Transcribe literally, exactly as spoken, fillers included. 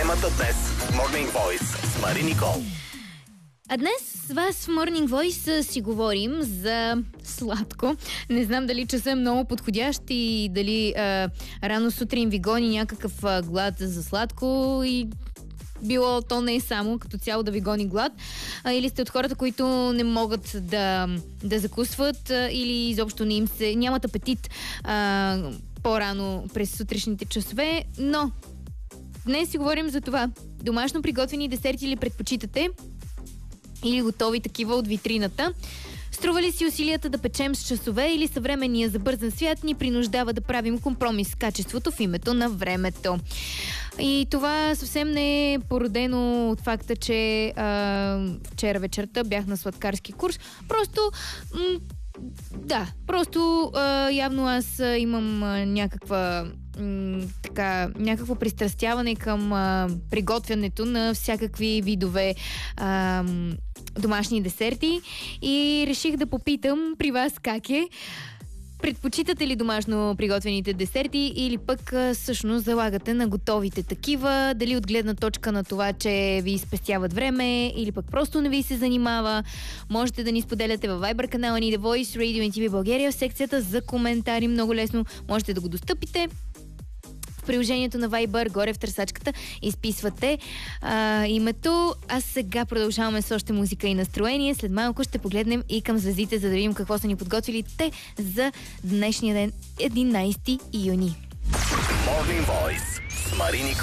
Програмата днес в Morning Voice с Мари Никол. А днес с вас в Morning Voice си говорим за сладко. Не знам дали часът е много подходящ и дали а, рано сутрин ви гони някакъв а, глад за сладко и било то не е само като цяло да ви гони глад, а, или сте от хората, които не могат да, да закусват а, или изобщо не им се, нямат апетит а, по-рано през сутрешните часове, но днес си говорим за това. Домашно приготвени десерти ли предпочитате? Или готови такива от витрината? Струва ли си усилията да печем с часове или съвременния забързан свят ни принуждава да правим компромис с качеството в името на времето? И това съвсем не е породено от факта, че а, вчера вечерта бях на сладкарски курс. Просто... М- да, просто а, явно аз а, имам а, някаква м, така, някакво пристрастяване към а, приготвянето на всякакви видове а, домашни десерти и реших да попитам при вас как е. Предпочитате ли домашно приготвените десерти или пък а, всъщност залагате на готовите такива? Дали от гледна точка на това, че ви спестяват време или пък просто не ви се занимава? Можете да ни споделяте във Viber канала ни The Voice, Radio ен ти ви България в секцията за коментари. Много лесно можете да го достъпите. В приложението на Viber, горе в търсачката, изписвате а, името. А сега продължаваме с още музика и настроение. След малко ще погледнем и към звездите, за да видим какво са ни подготвили те за днешния ден, единайсети юни. Morning Voice с Мари Никол.